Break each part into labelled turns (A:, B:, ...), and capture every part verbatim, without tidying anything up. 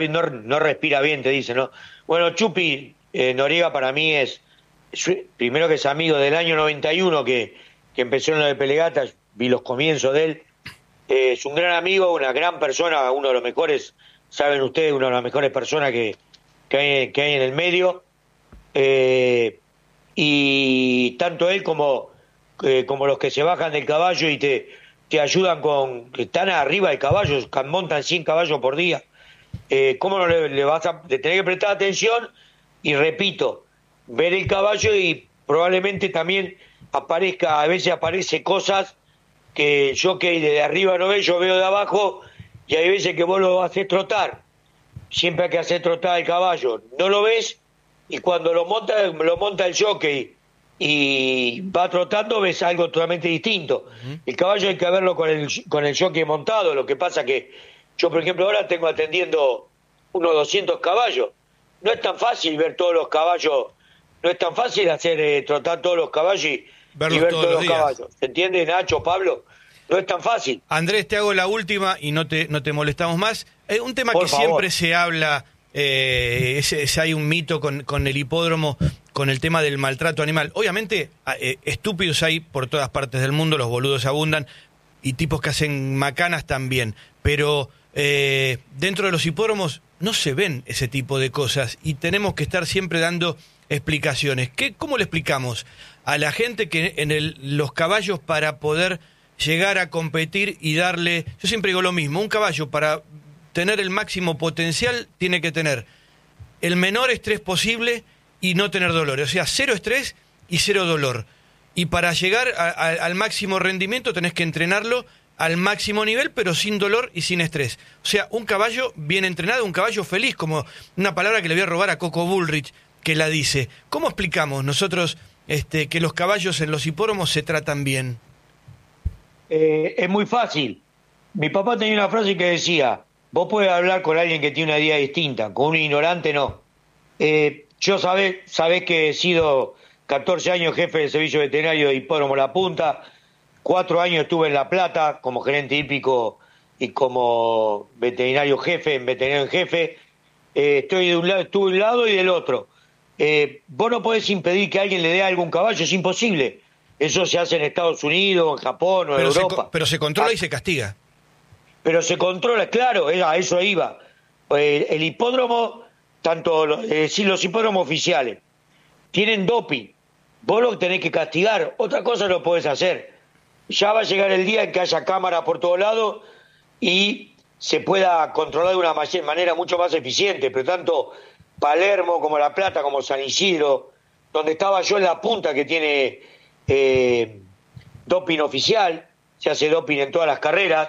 A: no, no respira bien, te dicen, ¿no? Bueno, Chupi eh, Noriega para mí es, es, primero que es amigo del año noventa y uno, que, que empezó en lo de Pelegata, vi los comienzos de él. Eh, es un gran amigo, una gran persona, uno de los mejores, saben ustedes, una de las mejores personas que, que, hay, que hay en el medio. Eh, y tanto él como, eh, como los que se bajan del caballo y te, te ayudan con, que están arriba de caballos, montan cien caballos por día. Eh, ¿Cómo no le, le vas a le tenés que prestar atención? Y repito, ver el caballo y probablemente también aparezca, a veces aparece cosas que yo que de arriba no veo, yo veo de abajo, y hay veces que vos lo haces trotar. Siempre hay que hacer trotar el caballo. No lo ves, y cuando lo monta, lo monta el jockey y va trotando, ves algo totalmente distinto. Uh-huh. El caballo hay que verlo con el, con el jockey montado. Lo que pasa que yo, por ejemplo, ahora tengo atendiendo unos doscientos caballos. No es tan fácil ver todos los caballos, no es tan fácil hacer eh, trotar todos los caballos y, y ver todos, todos los, los caballos. ¿Se entiende, Nacho, Pablo? No es tan fácil.
B: Andrés, te hago la última y no te, no te molestamos más. Eh, un tema
A: por
B: que
A: favor.
B: Siempre se habla, eh, es, es, hay un mito con, con el hipódromo, con el tema del maltrato animal. Obviamente, eh, estúpidos hay por todas partes del mundo, los boludos abundan, y tipos que hacen macanas también, pero eh, dentro de los hipódromos no se ven ese tipo de cosas y tenemos que estar siempre dando explicaciones. ¿Qué, ¿Cómo le explicamos a la gente que en el, los caballos, para poder llegar a competir y darle... Yo siempre digo lo mismo, un caballo para tener el máximo potencial tiene que tener el menor estrés posible y no tener dolores, o sea, cero estrés y cero dolor. Y para llegar a, a, al máximo rendimiento tenés que entrenarlo al máximo nivel, pero sin dolor y sin estrés. O sea, un caballo bien entrenado, un caballo feliz, como una palabra que le voy a robar a Coco Bullrich, que la dice. ¿Cómo explicamos nosotros este, que los caballos en los hipódromos se tratan bien?
A: Eh, es muy fácil. Mi papá tenía una frase que decía, vos podés hablar con alguien que tiene una idea distinta, con un ignorante no. Eh, yo sabés, sabés que he sido catorce años jefe del servicio veterinario de Hipódromo La Punta, cuatro años estuve en La Plata como gerente hípico y como veterinario jefe, en veterinario en jefe. Eh, estoy de un lado, estuve de un lado y del otro. Eh, vos no podés impedir que alguien le dé algo a un caballo, es imposible. Eso se hace en Estados Unidos, en Japón o en
B: pero
A: Europa.
B: Se, pero se controla ah, y se castiga.
A: Pero se controla, claro, a eso iba. Eh, el hipódromo, tanto eh, sí, los hipódromos oficiales, tienen doping. Vos lo tenés que castigar, otra cosa no podés hacer. Ya va a llegar el día en que haya cámaras por todos lados y se pueda controlar de una manera mucho más eficiente. Pero tanto Palermo como La Plata, como San Isidro, donde estaba yo en La Punta, que tiene eh, doping oficial, se hace doping en todas las carreras.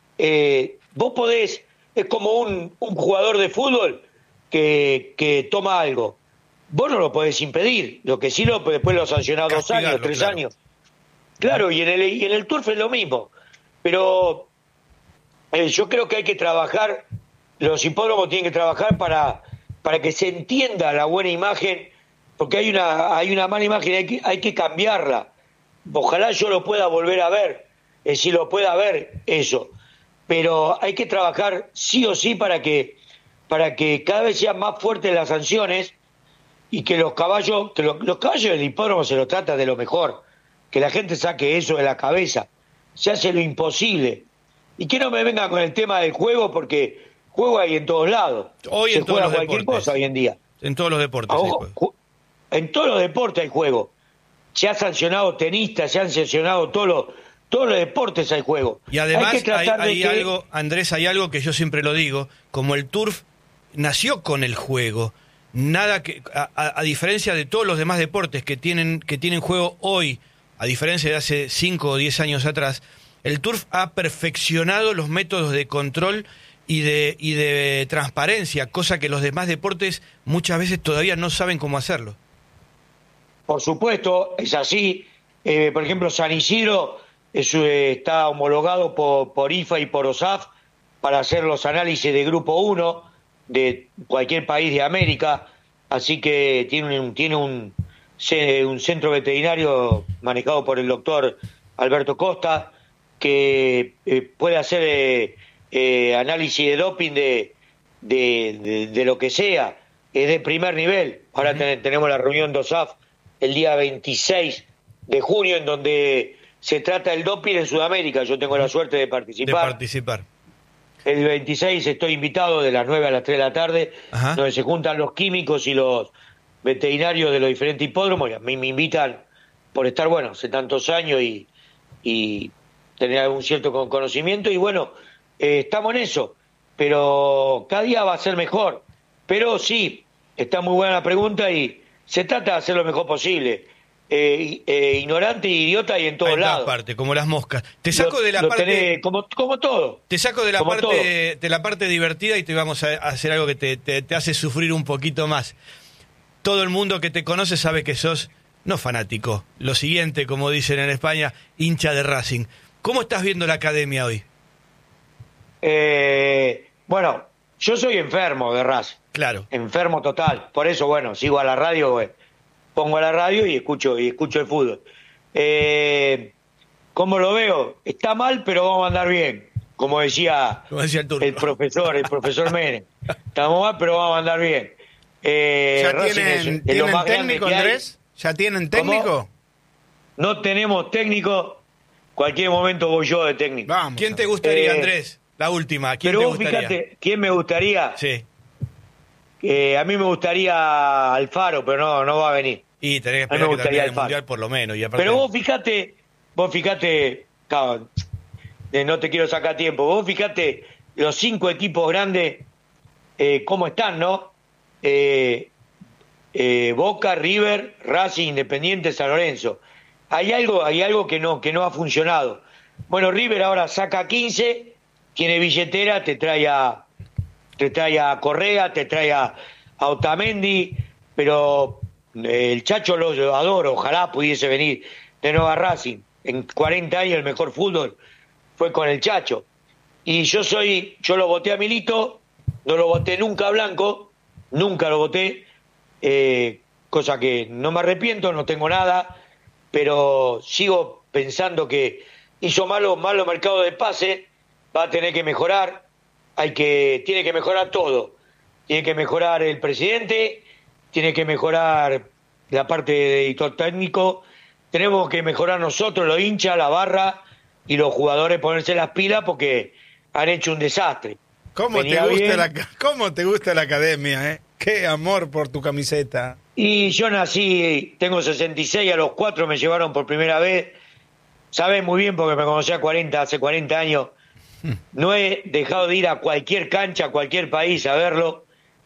A: Eh, vos podés, es como un, un jugador de fútbol que, que toma algo. Vos no lo podés impedir, lo que sí lo después lo sancionás dos años, tres
B: claro.
A: años. Claro, y en el y en el turf es lo mismo. Pero eh, yo creo que hay que trabajar, los hipódromos tienen que trabajar para, para que se entienda la buena imagen, porque hay una, hay una mala imagen, hay que, hay que cambiarla. Ojalá yo lo pueda volver a ver, eh, si lo pueda ver eso. Pero hay que trabajar sí o sí para que, para que cada vez sean más fuertes las sanciones y que los caballos, que lo, los caballos del hipódromo se los trata de lo mejor, que la gente saque eso de la cabeza, se hace lo imposible. Y que no me venga con el tema del juego, porque juego hay en todos lados.
B: Hoy
A: se
B: en todos
A: juega
B: los
A: cualquier
B: deportes.
A: cosa hoy en día.
B: En todos los deportes.
A: Ojo, ju- en todos los deportes hay juego. Se ha sancionado tenistas, se han sancionado todos los, todos los deportes hay juego.
B: Y además
A: hay, que
B: hay,
A: tratar
B: hay
A: de que...
B: algo, Andrés, hay algo que yo siempre lo digo, como el turf nació con el juego. Nada que, a, a, a diferencia de todos los demás deportes que tienen, que tienen juego hoy, a diferencia de hace cinco o diez años atrás, el turf ha perfeccionado los métodos de control y de, y de transparencia, cosa que los demás deportes muchas veces todavía no saben cómo hacerlo.
A: Por supuesto, es así. Eh, por ejemplo, San Isidro es, eh, está homologado por, por I F A y por O S A F para hacer los análisis de grupo uno de cualquier país de América, así que tiene un, tiene un, un centro veterinario manejado por el doctor Alberto Costa, que eh, puede hacer eh, eh, análisis de doping de, de, de, de lo que sea, es de primer nivel. Ahora uh-huh. ten, tenemos la reunión de O S A F el día veintiséis de junio, en donde se trata el doping en Sudamérica. Yo tengo la suerte de participar.
B: De participar.
A: El veintiséis estoy invitado de las nueve a las tres de la tarde,
B: Ajá.
A: donde se juntan los químicos y los veterinarios de los diferentes hipódromos, y a mí me invitan por estar, bueno, hace tantos años y, y tener algún cierto conocimiento, y bueno, eh, estamos en eso, pero cada día va a ser mejor. Pero sí, está muy buena la pregunta y se trata de hacer lo mejor posible. Eh, eh, ignorante y idiota y en todos
B: en
A: lados.
B: todas partes, como las moscas. Te saco
A: lo,
B: de la
A: lo
B: parte
A: tenés, como, como todo.
B: Te saco de la
A: como
B: parte de la parte divertida y te vamos a hacer algo que te, te, te hace sufrir un poquito más. Todo el mundo que te conoce sabe que sos no fanático, lo siguiente, como dicen en España, hincha de Racing. ¿Cómo estás viendo la academia hoy?
A: Eh, bueno, yo soy enfermo de Racing.
B: Claro.
A: Enfermo total. Por eso, bueno, sigo a la radio, güey. Pongo a la radio y escucho y escucho el fútbol. Eh, ¿Cómo lo veo? Está mal, pero vamos a andar bien. Como decía,
B: como decía el,
A: el profesor, el profesor Menem. Estamos mal, pero vamos a andar bien. Eh,
C: ¿Ya
A: Racing
C: tienen,
A: es, es
C: ¿tienen
A: lo más
C: técnico,
A: grande que
C: Andrés? ¿Ya tienen técnico?
A: ¿Cómo? No tenemos técnico. Cualquier momento voy yo de técnico.
C: Vamos.
B: ¿Quién te gustaría,
A: Eh,
B: Andrés? La última. ¿Quién
A: pero
B: te
A: vos
B: gustaría?
A: fíjate, ¿quién me gustaría?
B: Sí.
A: Eh, a mí me gustaría Alfaro, pero no, no va a venir.
B: Y tenés que
A: A mí me
B: esperar que
A: gustaría
B: termine el
A: Alfaro.
B: mundial por lo menos. Y aparte...
A: Pero vos fíjate, vos fíjate, cabrón, eh, no te quiero sacar tiempo, vos fíjate los cinco equipos grandes, eh, cómo están, ¿no? Eh, eh, Boca, River, Racing, Independiente, San Lorenzo. Hay algo, hay algo que no, que no ha funcionado. Bueno, River ahora saca quince, tiene billetera, te trae a, te trae a Correa, te trae a, a Otamendi, pero eh, el Chacho lo, lo adoro, ojalá pudiese venir de nuevo a Racing. En cuarenta años el mejor fútbol fue con el Chacho. Y yo soy, yo lo voté a Milito, no lo voté nunca a Blanco, nunca lo voté, eh, cosa que no me arrepiento, no tengo nada, pero sigo pensando que hizo malo, malo mercado de pase, va a tener que mejorar, hay que, tiene que mejorar todo, tiene que mejorar el presidente, tiene que mejorar la parte de editor técnico, tenemos que mejorar nosotros, los hinchas, la barra y los jugadores, ponerse las pilas porque han hecho un desastre.
C: ¿Cómo te, gusta la, ¿Cómo te gusta la academia, eh? Qué amor por tu camiseta.
A: Y yo nací, tengo sesenta y seis, a los cuatro me llevaron por primera vez. Sabés muy bien porque me conocí a cuarenta, hace cuarenta años. No he dejado de ir a cualquier cancha, a cualquier país a verlo.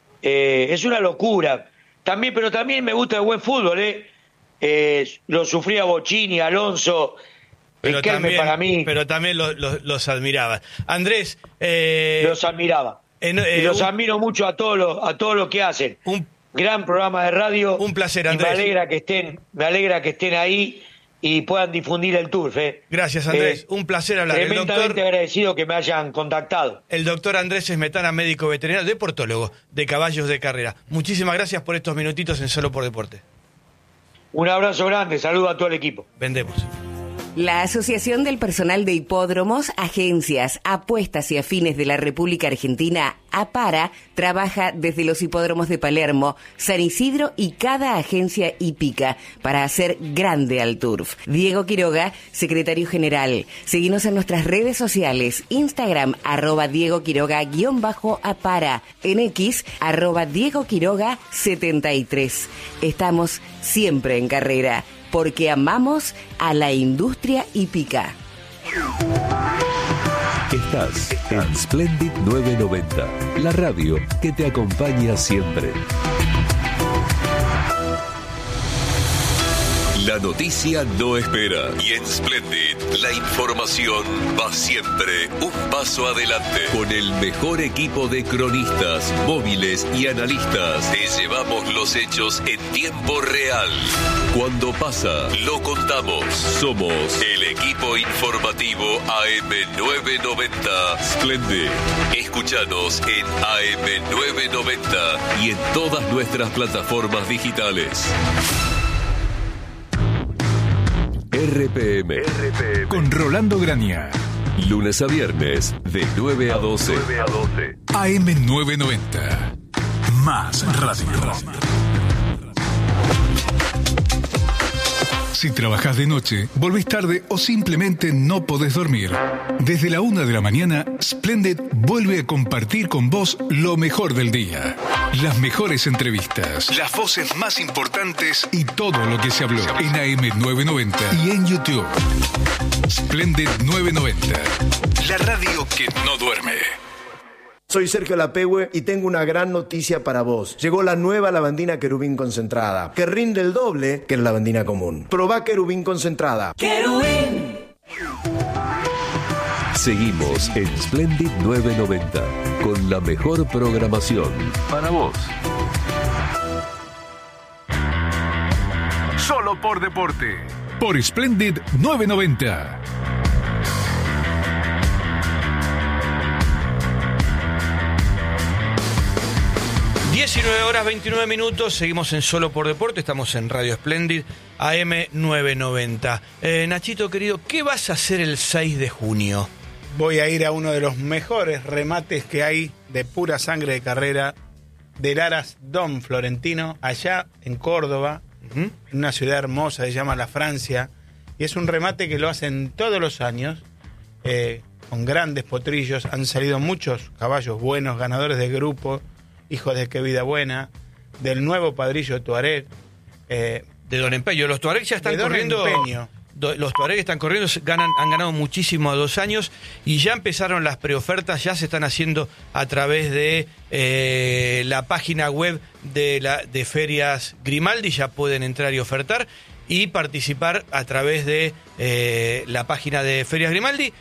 A: Eh, es una locura. También, pero también me gusta el buen fútbol, ¿eh? Eh, lo sufría Bocini, Alonso,
B: pero
A: Riquelme
B: también,
A: para mí.
B: Pero también los, los, los admiraba. Andrés... Eh,
A: los admiraba.
B: Eh, eh,
A: y los
B: un,
A: admiro mucho a todos los, a todo lo que hacen.
B: Un
A: gran programa de radio.
B: Un placer,
A: y
B: Andrés.
A: me alegra que estén, me alegra que estén ahí y puedan difundir el turf. ¿eh?
B: Gracias, Andrés. Eh, un placer hablar.
A: Tremendamente
B: el doctor,
A: agradecido que me hayan contactado.
B: El doctor Andrés Smetana, médico veterinario, deportólogo de caballos de carrera. Muchísimas gracias por estos minutitos en Solo por Deporte.
A: Un abrazo grande, saludo a todo el equipo.
B: Vendemos.
D: La Asociación del Personal de Hipódromos, Agencias, Apuestas y Afines de la República Argentina, APARA, trabaja desde los hipódromos de Palermo, San Isidro y cada agencia hípica para hacer grande al turf. Diego Quiroga, secretario general. Seguinos en nuestras redes sociales, Instagram, arroba Diego Quiroga, guión bajo APARA, en X, arroba Diego Quiroga setenta y tres. Estamos siempre en carrera, porque amamos a la industria hípica.
E: Estás en Splendid novecientos noventa, la radio que te acompaña siempre. La noticia no espera y en Splendid la información va siempre un paso adelante. Con el mejor equipo de cronistas, móviles y analistas te llevamos los hechos en tiempo real. Cuando pasa, lo contamos. Somos el equipo informativo A M novecientos noventa Splendid. Escúchanos en A M novecientos noventa y en todas nuestras plataformas digitales. R P M.
F: Con Rolando Grania.
E: Lunes a viernes, de nueve a doce.
F: A M novecientos noventa. Más radio. Si trabajas de noche, volvés tarde o simplemente no podés dormir, desde la una de la mañana, Splendid vuelve a compartir con vos lo mejor del día. Las mejores entrevistas, las voces más importantes y todo lo que se habló en A M novecientos noventa y en YouTube. Splendid novecientos noventa, la radio que no duerme.
G: Soy Sergio Lapehue y tengo una gran noticia para vos. Llegó la nueva lavandina Querubín concentrada, que rinde el doble que la lavandina común. Probá Querubín concentrada. ¡Querubín!
E: Seguimos en Splendid novecientos noventa, con la mejor programación para vos.
F: Solo por deporte. Por Splendid novecientos noventa.
B: diecinueve horas veintinueve minutos, seguimos en Solo por Deporte, estamos en Radio Splendid, A M novecientos noventa. Eh, Nachito querido, ¿qué vas a hacer el seis de junio?
C: Voy a ir a uno de los mejores remates que hay de pura sangre de carrera del Aras Don Florentino, allá en Córdoba, uh-huh. en una ciudad hermosa, se llama La Francia, y es un remate que lo hacen todos los años, eh, con grandes potrillos, han salido muchos caballos buenos, ganadores de grupo, hijos de Qué Vida Buena, del nuevo padrillo Tuareg. Eh,
B: de Don Empeño. Los Tuareg ya están
C: de Don
B: corriendo.
C: Empeño.
B: Do, los Tuareg están corriendo, ganan, han ganado muchísimo a dos años y ya empezaron las preofertas, ya se están haciendo a través de eh, la página web de, la, de Ferias Grimaldi, ya pueden entrar y ofertar y participar a través de eh, la página de Ferias Grimaldi.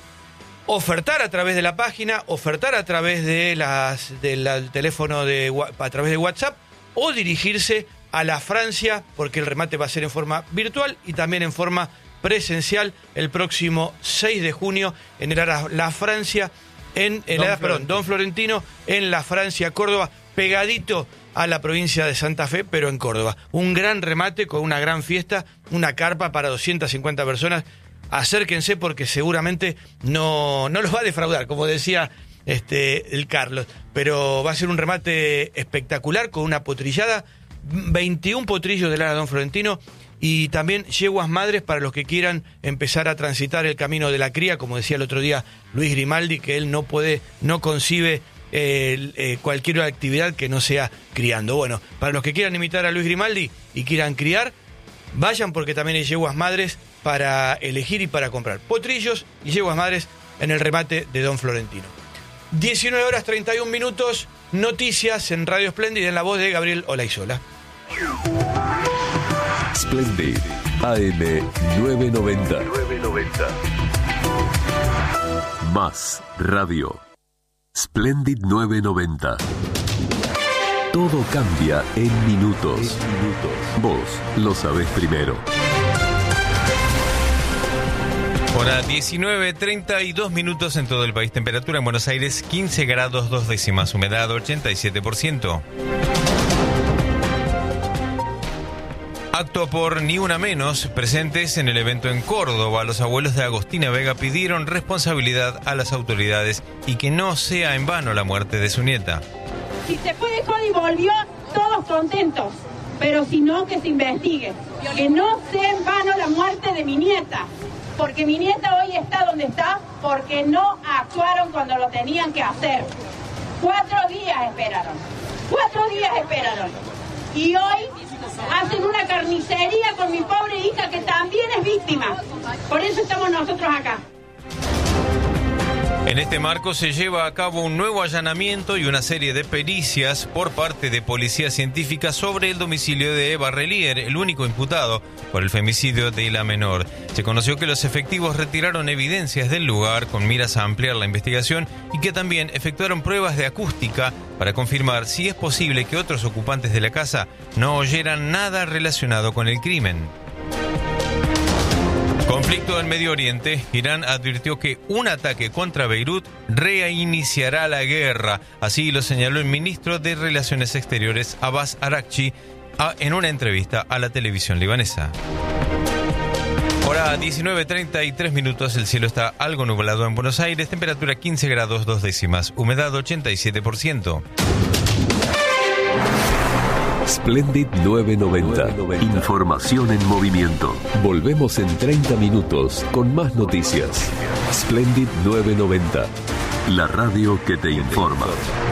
B: Ofertar a través de la página, ofertar a través de las del teléfono de a través de WhatsApp o dirigirse a la Francia, porque el remate va a ser en forma virtual y también en forma presencial el próximo seis de junio en el Aras La Francia, en el Aras, perdón, Don Florentino, en La Francia, Córdoba, pegadito a la provincia de Santa Fe, pero en Córdoba. Un gran remate con una gran fiesta, una carpa para doscientas cincuenta personas. Acérquense porque seguramente no, no los va a defraudar, como decía este, el Carlos. Pero va a ser un remate espectacular con una potrillada, veintiún potrillos del Aras Don Florentino y también yeguas madres para los que quieran empezar a transitar el camino de la cría, como decía el otro día Luis Grimaldi, que él no puede, no concibe eh, eh, cualquier actividad que no sea criando. Bueno, para los que quieran imitar a Luis Grimaldi y quieran criar, vayan porque también hay yeguas madres para elegir y para comprar. Potrillos y yeguas madres en el remate de Don Florentino. diecinueve horas treinta y un minutos, noticias en Radio Splendid en la voz de Gabriel Olaizola.
E: Splendid, A M novecientos noventa. Más radio. Splendid novecientos noventa. Todo cambia en minutos. Vos lo sabés primero.
H: Hora diecinueve, treinta y dos minutos en todo el país. Temperatura en Buenos Aires quince grados dos décimas. Humedad ochenta y siete por ciento. Acto por Ni Una Menos, presentes en el evento en Córdoba. Los abuelos de Agostina Vega pidieron responsabilidad a las autoridades y que no sea en vano la muerte de su nieta.
I: Si se fue de Córdoba y volvió, todos contentos. Pero si no, que se investigue. Que no sea en vano la muerte de mi nieta. Porque mi nieta hoy está donde está porque no actuaron cuando lo tenían que hacer. Cuatro días esperaron. Cuatro días esperaron. Y hoy hacen una carnicería con mi pobre hija que también es víctima. Por eso estamos nosotros acá.
H: En este marco se lleva a cabo un nuevo allanamiento y una serie de pericias por parte de policía científica sobre el domicilio de Eva Relier, el único imputado por el femicidio de la menor. Se conoció que los efectivos retiraron evidencias del lugar con miras a ampliar la investigación y que también efectuaron pruebas de acústica para confirmar si es posible que otros ocupantes de la casa no oyeran nada relacionado con el crimen. Conflicto en Medio Oriente. Irán advirtió que un ataque contra Beirut reiniciará la guerra. Así lo señaló el ministro de Relaciones Exteriores, Abbas Araghchi, en una entrevista a la televisión libanesa. Ahora diecinueve treinta y tres minutos, el cielo está algo nublado en Buenos Aires, temperatura quince grados dos décimas, humedad ochenta y siete por ciento.
E: Splendid nueve noventa. Información en movimiento. Volvemos en treinta minutos con más noticias. Splendid nueve noventa. La radio que te informa.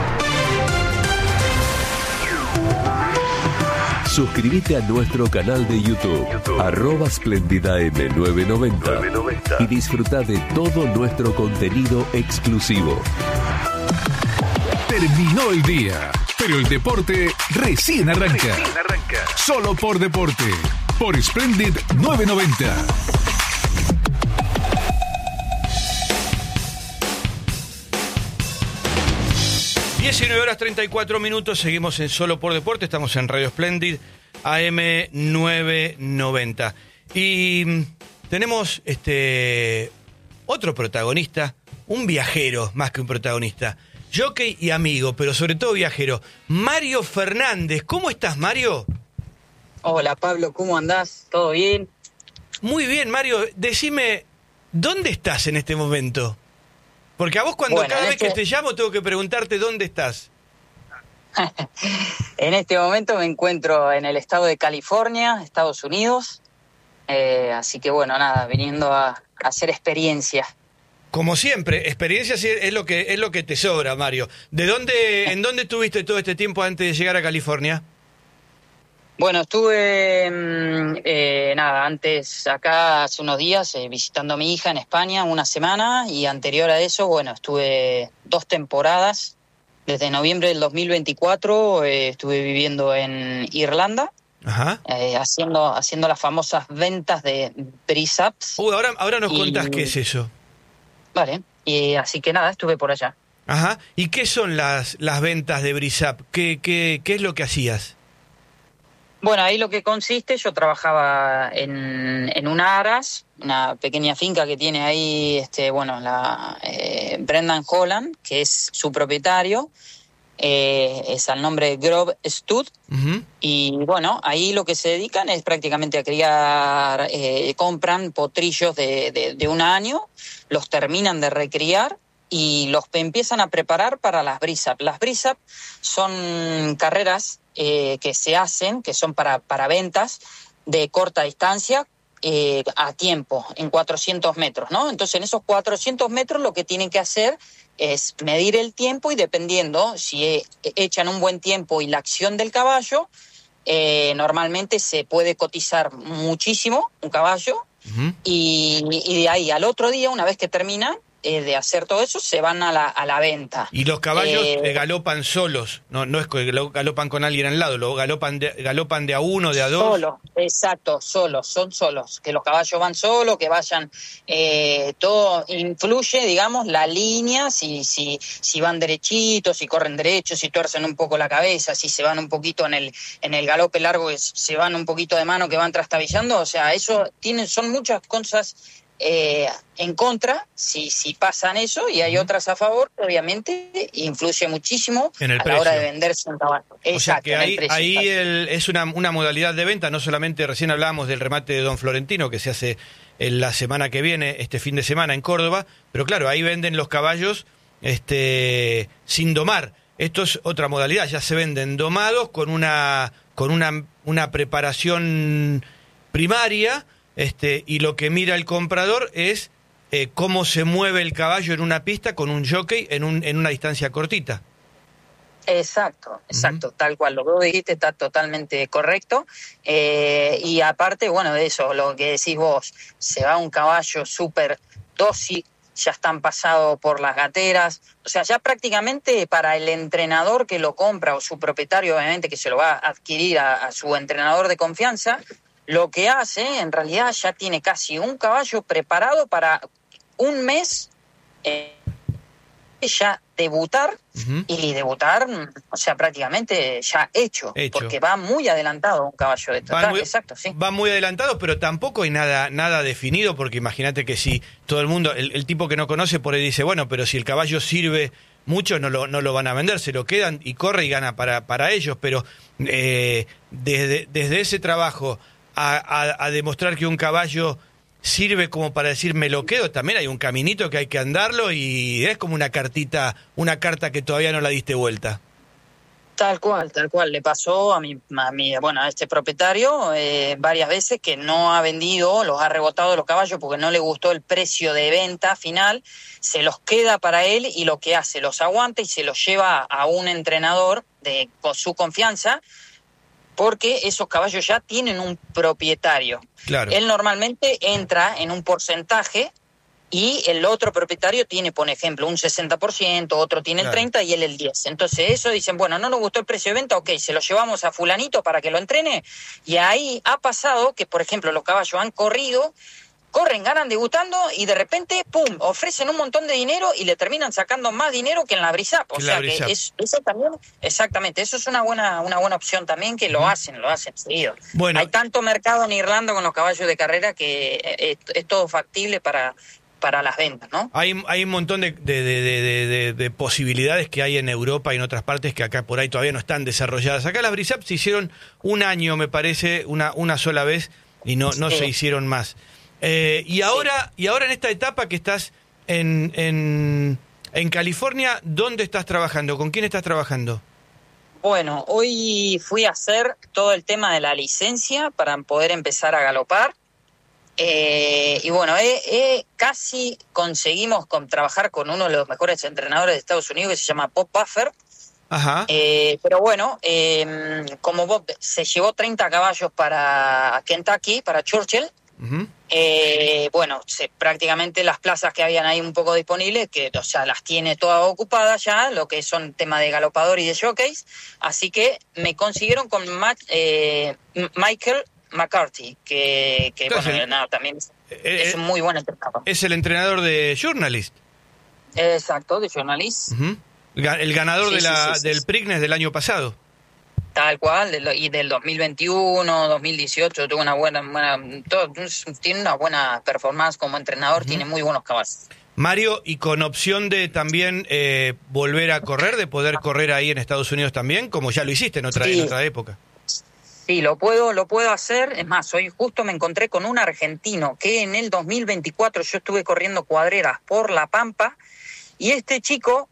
E: Suscríbete a nuestro canal de YouTube, YouTube. arroba Splendida M nueve noventa, y disfruta de todo nuestro contenido exclusivo.
F: Terminó el día, pero el deporte recién arranca. Recién arranca. Solo por deporte, por Splendid nueve noventa.
B: diecinueve horas treinta y cuatro minutos, seguimos en Solo por Deporte, estamos en Radio Splendid A M nueve noventa. Y tenemos este otro protagonista, un viajero más que un protagonista, jockey y amigo, pero sobre todo viajero, Mario Fernández. ¿Cómo estás, Mario?
J: Hola, Pablo, ¿cómo andás? ¿Todo bien?
B: Muy bien, Mario. Decime, ¿dónde estás en este momento? Porque a vos cuando
J: bueno,
B: cada vez
J: este...
B: que te llamo tengo que preguntarte dónde estás.
J: En este momento me encuentro en el estado de California, Estados Unidos. Eh, así que bueno, nada, viniendo a, a hacer experiencia.
B: Como siempre, experiencia es lo que es lo que te sobra, Mario. ¿De dónde, en dónde estuviste todo este tiempo antes de llegar a California?
J: Bueno, estuve, eh, nada, antes acá hace unos días eh, visitando a mi hija en España una semana, y anterior a eso, bueno, estuve dos temporadas. Desde noviembre del dos mil veinticuatro eh, estuve viviendo en Irlanda.
B: Ajá.
J: Eh, haciendo, haciendo las famosas ventas de Breeze-Ups.
B: Uh, ahora, ahora nos
J: y...
B: contás qué es eso.
J: Vale, y así que nada, estuve por allá.
B: Ajá. ¿Y qué son las, las ventas de Breeze-Up? ¿Qué, qué, ¿Qué es lo que hacías?
J: Bueno, ahí lo que consiste, yo trabajaba en, en una Aras, una pequeña finca que tiene ahí, este, bueno, la eh, Brendan Holland, que es su propietario, eh, es al nombre de Grove Stud, uh-huh. Y bueno, ahí lo que se dedican es prácticamente a criar, eh, compran potrillos de, de, de un año, los terminan de recriar y los empiezan a preparar para las Breeze-Up. Las Breeze-Up son carreras eh, que se hacen, que son para, para ventas de corta distancia, eh, a tiempo, en cuatrocientos metros, ¿no? Entonces, en esos cuatrocientos metros lo que tienen que hacer es medir el tiempo, y dependiendo si eh, echan un buen tiempo y la acción del caballo, eh, normalmente se puede cotizar muchísimo un caballo, uh-huh. y, y de ahí al otro día, una vez que terminan eh, de hacer todo eso, se van a la, a la venta.
B: Y los caballos
J: eh,
B: galopan solos, no no es que galopan con alguien al lado, lo galopan de, galopan de a uno, de a dos.
J: Solo, exacto, solos, son solos, que los caballos van solos, que vayan, eh, todo influye, digamos, la línea, si, si, si van derechitos, si corren derechos, si tuercen un poco la cabeza, si se van un poquito en el, en el galope largo, se van un poquito de mano, que van trastabillando, o sea, eso tienen, son muchas cosas Eh, en contra, si, si pasan eso, y hay uh-huh. otras a favor, obviamente influye muchísimo
B: en el
J: a
B: precio.
J: la hora de venderse un caballo.
B: O
J: Exacto,
B: sea que ahí,
J: el precio,
B: ahí el, es una, una modalidad de venta, no solamente recién hablábamos del remate de Don Florentino, que se hace en la semana que viene, este fin de semana en Córdoba, pero claro, ahí venden los caballos este, sin domar. Esto es otra modalidad, ya se venden domados con una, con una, una preparación primaria. Este, y lo que mira el comprador es eh, cómo se mueve el caballo en una pista con un jockey en, un, en una distancia cortita.
J: Exacto, exacto, uh-huh. Tal cual, lo que vos dijiste está totalmente correcto, eh, y aparte, bueno, de eso, lo que decís vos, se va un caballo súper dócil, ya están pasados por las gateras, o sea, ya prácticamente para el entrenador que lo compra, o su propietario, obviamente, que se lo va a adquirir a, a su entrenador de confianza, lo que hace, en realidad, ya tiene casi un caballo preparado para un mes eh, ya debutar, uh-huh. y debutar, o sea, prácticamente ya hecho, hecho. Porque va muy adelantado un caballo de total, muy, exacto, sí.
B: Va muy adelantado, pero tampoco hay nada nada definido, porque imagínate que si todo el mundo, el, el tipo que no conoce por ahí dice, bueno, pero si el caballo sirve mucho, no lo, no lo van a vender, se lo quedan y corre y gana para, para ellos, pero eh, desde, desde ese trabajo A, a, a demostrar que un caballo sirve como para decir me lo quedo, también hay un caminito que hay que andarlo y es como una cartita, una carta que todavía no la diste vuelta.
J: Tal cual, tal cual. Le pasó a mi, a mi bueno, a este propietario eh, varias veces que no ha vendido, los ha rebotado los caballos porque no le gustó el precio de venta final, se los queda para él y lo que hace, los aguanta y se los lleva a un entrenador de con su confianza, porque esos caballos ya tienen un propietario.
B: Claro.
J: Él normalmente entra en un porcentaje y el otro propietario tiene, por ejemplo, un sesenta por ciento, otro tiene el
B: Claro.
J: treinta por ciento y él el diez por ciento. Entonces eso dicen, bueno, no nos gustó el precio de venta, ok, se lo llevamos a fulanito para que lo entrene. Y ahí ha pasado que, por ejemplo, los caballos han corrido, corren, ganan debutando y de repente, pum, ofrecen un montón de dinero y le terminan sacando más dinero que en la Brisap. O
B: Que
J: sea
B: la Brisap.
J: que es, eso también, exactamente, eso es una buena, una buena opción también que lo hacen, lo hacen seguido.
B: Bueno.
J: Hay tanto mercado en Irlanda con los caballos de carrera que es, es todo factible para... para las ventas, ¿no?
B: Hay, hay un montón de, de, de, de, de, de posibilidades que hay en Europa y en otras partes que acá por ahí todavía no están desarrolladas. Acá las Brisap se hicieron un año, me parece, una, una sola vez y no, no
J: Sí.
B: se hicieron más. Eh, y ahora y ahora en esta etapa que estás en, en, en California, ¿dónde estás trabajando? ¿Con quién estás trabajando?
J: Bueno, hoy fui a hacer todo el tema de la licencia para poder empezar a galopar. Eh, y bueno, eh, eh, casi conseguimos con, trabajar con uno de los mejores entrenadores de Estados Unidos que se llama Bob Buffer.
B: Ajá.
J: Eh, pero bueno, eh, como Bob se llevó treinta caballos para Kentucky, para Churchill,
B: Uh-huh.
J: eh, bueno, se, prácticamente las plazas que habían ahí un poco disponibles, que o sea, las tiene todas ocupadas ya, lo que son tema de galopador y de jockeys, así que me consiguieron con Matt, eh, Michael McCarthy, que, que
B: Entonces,
J: bueno, nada, también es,
B: eh,
J: es un muy buen entrenador.
B: Es el entrenador de Journalist.
J: Exacto, de Journalist.
B: Uh-huh. El ganador
J: Sí,
B: de la,
J: sí, sí, sí,
B: del
J: sí.
B: Preakness del año pasado.
J: Tal cual, de lo- y del dos mil veintiuno, dos mil dieciocho, tuvo una buena, buena todo, tiene una buena performance como entrenador,
B: Uh-huh.
J: tiene muy buenos caballos.
B: Mario, y con opción de también eh, volver a correr, de poder correr ahí en Estados Unidos también, como ya lo hiciste en otra,
J: Sí.
B: en otra época.
J: Sí, lo puedo, lo puedo hacer. Es más, hoy justo me encontré con un argentino que en el dos mil veinticuatro yo estuve corriendo cuadreras por La Pampa y este chico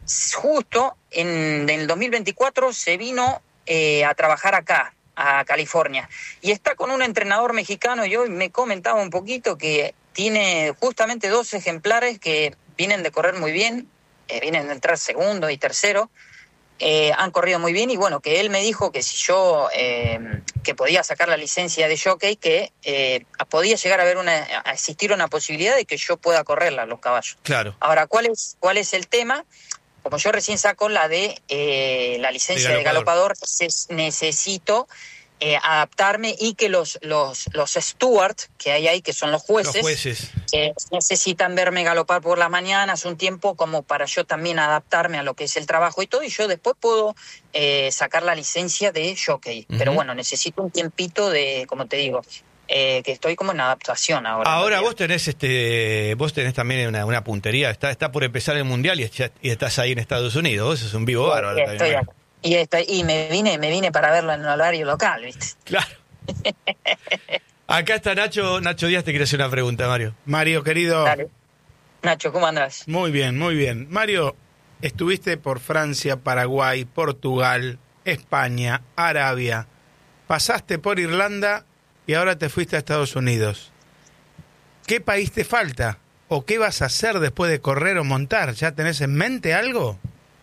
J: justo en, en el dos mil veinticuatro se vino eh, a trabajar acá, a California. Y está con un entrenador mexicano y hoy me comentaba un poquito que tiene justamente dos ejemplares que vienen de correr muy bien, eh, vienen de entrar segundo y tercero. Eh, han corrido muy bien y bueno, que él me dijo que si yo eh, que podía sacar la licencia de jockey, que eh, podía llegar a haber una, a existir una posibilidad de que yo pueda correrla los caballos.
B: Claro.
J: Ahora, ¿cuál es cuál es el tema? Como yo recién saco la de eh, la licencia
B: De
J: de
B: galopador.
J: galopador, ses- necesito eh, adaptarme y que los los los stewards que hay ahí, que son los jueces,
B: Los jueces.
J: eh, necesitan verme galopar por las mañanas un tiempo como para yo también adaptarme a lo que es el trabajo y todo, y yo después puedo eh, sacar la licencia de jockey.
B: Ujú.
J: Pero bueno, necesito un tiempito de, como te digo, eh, que estoy como en adaptación ahora.
B: Ahora
J: en
B: vos tenés este, vos tenés también una, una puntería, está, está por empezar el mundial y, ya- y estás ahí en Estados Unidos, vos sos un vivo bárbaro.
J: y,
B: también,
J: estoy
B: Mario.
J: acá. y, estoy- y me vine me vine para verlo en el horario local, ¿viste?
B: Claro. Acá está Nacho, Nacho Díaz te quiere hacer una pregunta, Mario.
C: Mario, querido.
J: Dale. Nacho, ¿cómo andás?
C: Muy bien, muy bien. Mario, estuviste por Francia, Paraguay, Portugal, España, Arabia. Pasaste por Irlanda y ahora te fuiste a Estados Unidos. ¿Qué país te falta? ¿O qué vas a hacer después de correr o montar? ¿Ya tenés en mente algo?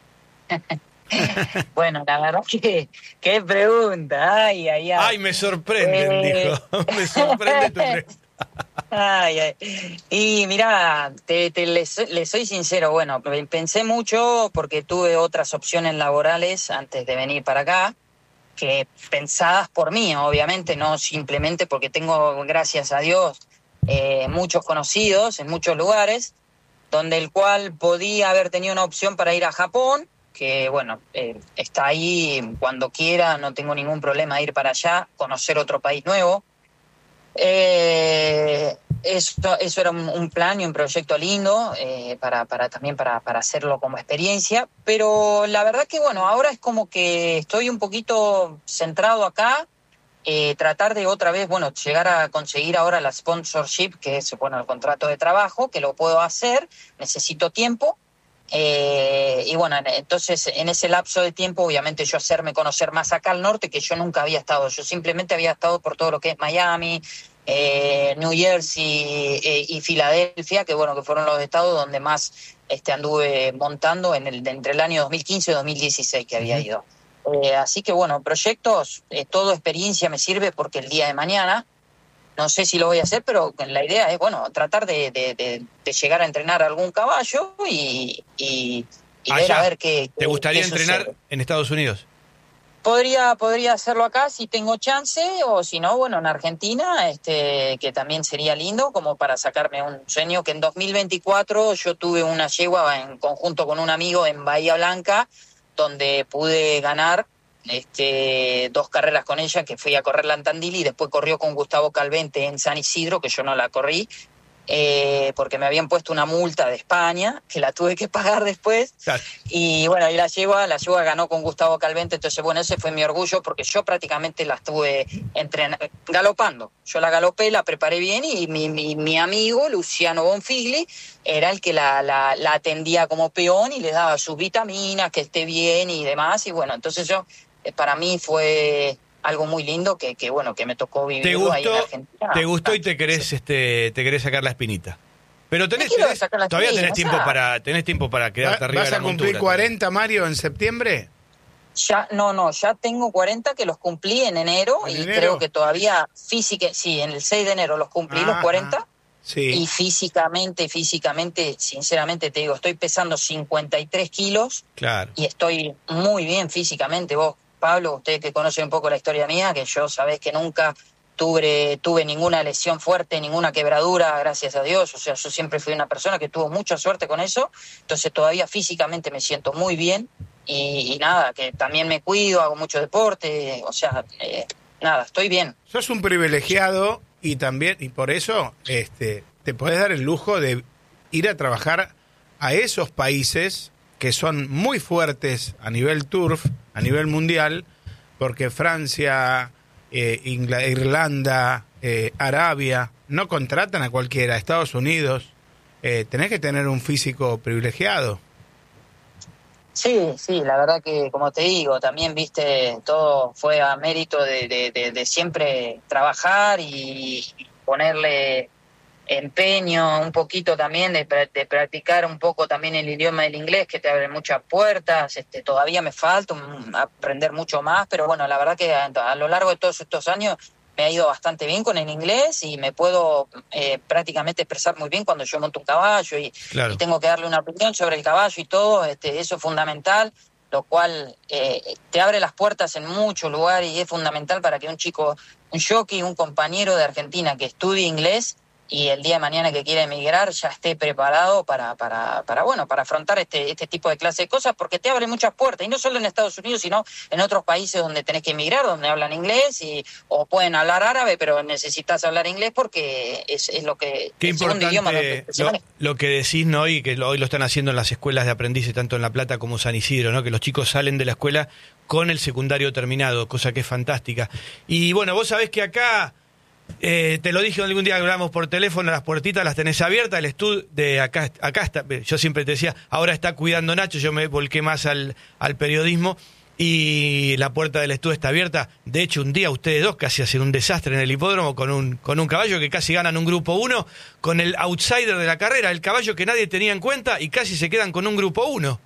J: Bueno, la verdad que qué pregunta, ay, ay, ay.
B: Ay, me sorprenden,
J: Eh.
B: dijo. Me sorprende tu pregunta.
J: Ay, ay. Y mira, te, te, le, soy- le soy sincero, bueno, pensé mucho porque tuve otras opciones laborales antes de venir para acá, que pensadas por mí, obviamente, no simplemente porque tengo, gracias a Dios, eh, muchos conocidos en muchos lugares, donde el cual podía haber tenido una opción para ir a Japón, que bueno, eh, está ahí cuando quiera, no tengo ningún problema de ir para allá, conocer otro país nuevo. Eh, eso, eso era un, un plan y un proyecto lindo eh, para, para también para, para hacerlo como experiencia, pero la verdad que bueno, ahora es como que estoy un poquito centrado acá eh, tratar de otra vez, bueno, llegar a conseguir ahora la sponsorship, que es, bueno, el contrato de trabajo, que lo puedo hacer, necesito tiempo. Eh, y bueno, entonces en ese lapso de tiempo, obviamente yo hacerme conocer más acá al norte, que yo nunca había estado, yo simplemente había estado por todo lo que es Miami, eh, New Jersey eh, y Filadelfia, que bueno, que fueron los estados donde más este, anduve montando en el, entre el año dos mil quince y dos mil dieciséis que había ido. Eh, así que bueno, proyectos, eh, todo experiencia me sirve porque el día de mañana, no sé si lo voy a hacer, pero la idea es, bueno, tratar de, de, de, de llegar a entrenar algún caballo y, y, y ver a ver qué,
B: ¿Te gustaría
J: qué
B: entrenar
J: sucede.
B: en Estados Unidos?
J: Podría, podría hacerlo acá si tengo chance, o si no, bueno, en Argentina, este, que también sería lindo, como para sacarme un sueño, que en dos mil veinticuatro yo tuve una yegua en conjunto con un amigo en Bahía Blanca, donde pude ganar este, dos carreras con ella, que fui a correrla en Tandil y después corrió con Gustavo Calvente en San Isidro, que yo no la corrí, eh, porque me habían puesto una multa de España, que la tuve que pagar después,
B: Claro.
J: y bueno, y la yegua, la yegua ganó con Gustavo Calvente, entonces bueno, ese fue mi orgullo, porque yo prácticamente la estuve entrenando, galopando, yo la galopé, la preparé bien, y mi, mi, mi amigo Luciano Bonfigli era el que la, la, la atendía como peón y le daba sus vitaminas, que esté bien y demás, y bueno, entonces yo, eh, para mí fue algo muy lindo que, que bueno, que me tocó
B: ¿Te
J: vivirlo ahí en
B: gustó,
J: Argentina.
B: te gustó y te querés, este, te querés sacar la espinita? Pero tenés,
J: Me quiero
B: tenés-
J: sacar la
B: todavía
J: espinita,
B: tenés tiempo
J: ya.
B: para tenés tiempo para quedarte
C: ¿Va-
B: arriba
C: ¿Vas
B: de
C: a
B: la
C: cumplir
B: montura.
C: cuarenta, Mario, en septiembre?
J: Ya, no, no, ya tengo cuarenta que los cumplí en enero
C: ¿En
J: y
C: enero?
J: creo que todavía física, sí, en el seis de enero los cumplí los
C: Ajá.
J: cuarenta
C: Sí.
J: y físicamente, físicamente, sinceramente te digo, estoy pesando cincuenta y tres kilos
B: Claro.
J: y estoy muy bien físicamente. Vos, Pablo, ustedes que conocen un poco la historia mía, que yo sabés que nunca tuve, tuve ninguna lesión fuerte, ninguna quebradura, gracias a Dios. O sea, yo siempre fui una persona que tuvo mucha suerte con eso, entonces todavía físicamente me siento muy bien y, y nada, que también me cuido, hago mucho deporte, o sea, eh, nada, estoy bien.
C: Sos un privilegiado y también, y por eso este, te podés dar el lujo de ir a trabajar a esos países que son muy fuertes a nivel turf, a nivel mundial, porque Francia, eh, Ingla- Irlanda, eh, Arabia, no contratan a cualquiera, Estados Unidos, eh, tenés que tener un físico privilegiado.
J: Sí, sí, la verdad que, como te digo, también, viste, todo fue a mérito de, de, de, de siempre trabajar y ponerle empeño, un poquito también de, pra- de practicar un poco también el idioma del inglés, que te abre muchas puertas. Este, todavía me falta um, aprender mucho más, pero bueno, la verdad que a, a lo largo de todos estos años me ha ido bastante bien con el inglés y me puedo eh, prácticamente expresar muy bien cuando yo monto un caballo y,
B: Claro.
J: y tengo que darle una opinión sobre el caballo y todo. Este, eso es fundamental, lo cual eh, te abre las puertas en muchos lugares y es fundamental para que un chico, un jockey, un compañero de Argentina que estudie inglés y el día de mañana que quiera emigrar ya esté preparado para, para, para bueno, para afrontar este, este tipo de clase de cosas, porque te abre muchas puertas, y no solo en Estados Unidos, sino en otros países donde tenés que emigrar, donde hablan inglés, y, o pueden hablar árabe, pero necesitas hablar inglés porque es, es lo que
B: Qué
J: el segundo idioma
B: importante
J: donde se
B: lo,
J: maneja.
B: lo que decís, ¿no? Y que lo- hoy lo están haciendo en las escuelas de aprendices, tanto en La Plata como San Isidro, ¿no? Que los chicos salen de la escuela con el secundario terminado, cosa que es fantástica. Y bueno, vos sabés que acá, eh, te lo dije algún día que hablamos por teléfono, las puertitas las tenés abiertas, el estudio de acá, acá está, yo siempre te decía, ahora está cuidando Nacho, yo me volqué más al, al periodismo. Y la puerta del estudio está abierta. De hecho, un día ustedes dos casi hacen un desastre en el hipódromo con un, con un caballo que casi ganan un grupo uno, con el outsider de la carrera, el caballo que nadie tenía en cuenta, y casi se quedan con un grupo uno.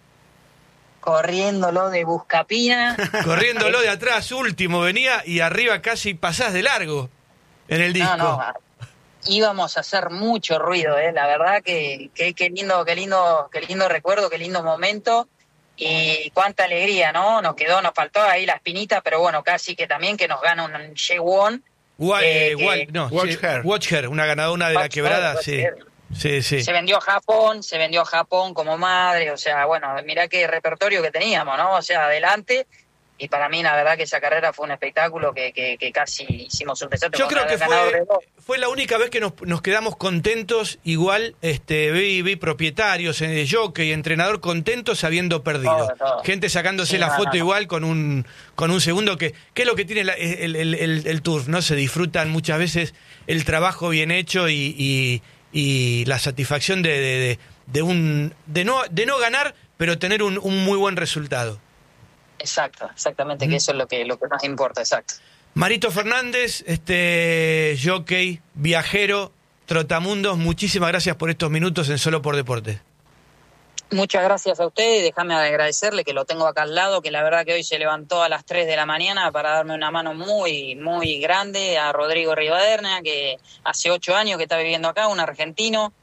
J: Corriéndolo de Buscapina.
B: Corriéndolo de atrás, último venía, y arriba casi pasás de largo en el disco.
J: No, no, íbamos a hacer mucho ruido, ¿eh? La verdad que, que, que lindo, qué lindo, qué lindo recuerdo, qué lindo momento. Y cuánta alegría, ¿no? Nos quedó, nos faltó ahí la espinita, pero bueno, casi que también que nos gana un G-Won.
B: Wa-
J: eh,
B: eh,
J: que-
B: Wal- no,
C: Watch
B: sí,
C: Her.
B: Watch Her, una ganadora de la
J: Watch
B: quebrada,
J: Her, Watch
B: sí.
J: Her.
B: Sí, sí.
J: Se vendió a Japón, se vendió a Japón como madre, o sea, bueno, mirá qué repertorio que teníamos, ¿no? O sea, adelante. y para mí la verdad que esa carrera fue un espectáculo que, que, que casi hicimos un desastre.
B: Yo creo que fue, fue la única vez que nos, nos quedamos contentos, igual este vi, vi propietarios, eh, jockey, entrenador contentos habiendo perdido.
J: Todo, todo.
B: Gente sacándose
J: Sí,
B: la
J: no,
B: foto
J: no, no.
B: igual con un con un segundo, que, que es lo que tiene la- el, el, el, el Tour, ¿no? Se disfrutan muchas veces el trabajo bien hecho y, y, y la satisfacción de, de, de, de un de no, de no ganar, pero tener un, un muy buen resultado.
J: Exacto, exactamente, que eso es lo que, lo que más importa, exacto.
B: Marito Fernández, este jockey, viajero, trotamundos, muchísimas gracias por estos minutos en Solo por Deporte.
J: Muchas gracias a ustedes, déjame agradecerle que lo tengo acá al lado, que la verdad que hoy se levantó a las tres de la mañana para darme una mano muy, muy grande, a Rodrigo Rivaderna, que hace ocho años que está viviendo acá, un argentino,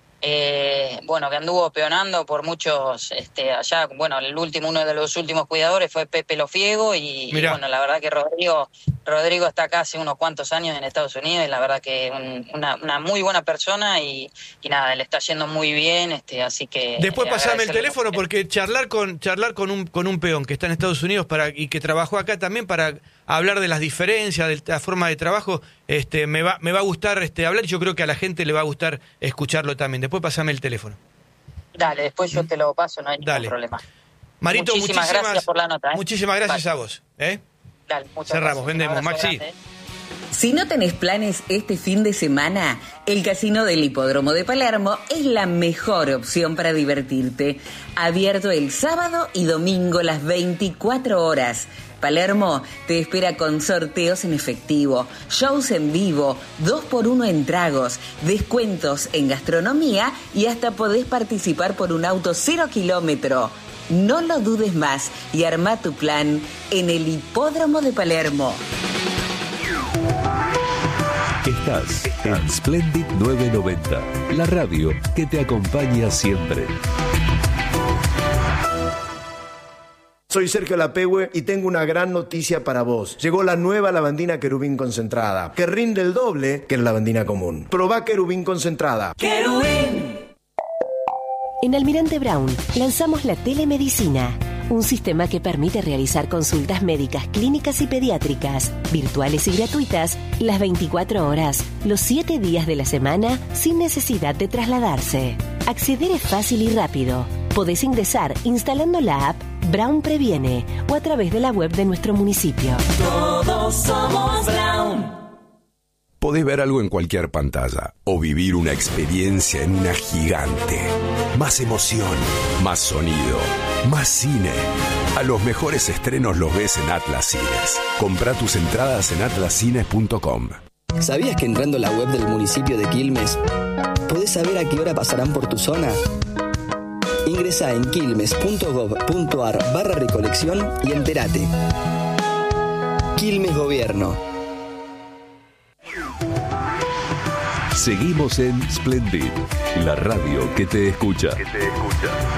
J: eh, bueno, que anduvo peonando por muchos, este, allá, bueno, el último, uno de los últimos cuidadores fue Pepe Lofiego, y, y
B: Mirá.
J: bueno, la verdad que Rodrigo, Rodrigo está acá hace unos cuantos años en Estados Unidos, y la verdad que un- una, una muy buena persona, y, y nada, le está yendo muy bien, este, así que...
B: Después
J: eh,
B: pasame el
J: agradecerle
B: teléfono,
J: mucho.
B: porque charlar con charlar con un con un peón que está en Estados Unidos para y que trabajó acá también para hablar de las diferencias, de la forma de trabajo, este me va me va a gustar este hablar, y yo creo que a la gente le va a gustar escucharlo también. Después pasame el teléfono.
J: Dale, después yo te lo paso, no hay ningún
B: Dale.
J: problema.
B: Marito,
J: Muchísimas
B: muchísimas,
J: gracias por la nota, ¿eh?
B: muchísimas gracias
J: Vale.
B: a vos, ¿eh?
J: Dale, muchas
B: Cerramos,
J: gracias.
B: vendemos.
J: Un abrazo
B: Maxi.
J: grande, ¿eh?
D: Si no tenés planes este fin de semana, el Casino del Hipódromo de Palermo es la mejor opción para divertirte. Abierto el sábado y domingo las veinticuatro horas. Palermo te espera con sorteos en efectivo, shows en vivo, dos por uno en tragos, descuentos en gastronomía y hasta podés participar por un auto cero kilómetro. No lo dudes más y arma tu plan en el Hipódromo de Palermo.
E: Estás en Splendid novecientos noventa, la radio que te acompaña siempre.
G: Soy Sergio Lapehue y tengo una gran noticia para vos. Llegó la nueva lavandina Querubín concentrada, que rinde el doble que la lavandina común. Probá Querubín concentrada.
K: En Almirante Brown lanzamos la telemedicina, un sistema que permite realizar consultas médicas, clínicas y pediátricas, virtuales y gratuitas, las veinticuatro horas, los siete días de la semana, sin necesidad de trasladarse. Acceder es fácil y rápido. Podés ingresar instalando la app Brown Previene o a través de la web de nuestro municipio.
L: Todos somos Brown.
M: Podés ver algo en cualquier pantalla o vivir una experiencia en una gigante. Más emoción, más sonido, más cine. A los mejores estrenos los ves en Atlas Cines. Comprá tus entradas en atlas cines punto com.
N: ¿Sabías que entrando a la web del municipio de Quilmes podés saber a qué hora pasarán por tu zona? Ingresá en quilmes.gov.ar barra recolección y entérate. Quilmes Gobierno.
E: Seguimos en Splendid, la radio que te escucha.